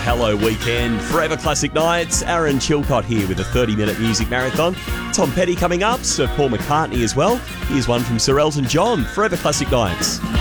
Hello Weekend, Forever Classic Nights. Aaron Chilcott here with a 30-minute music marathon. Tom Petty coming up, Sir Paul McCartney as well. Here's one from Sir Elton John, Forever Classic Nights.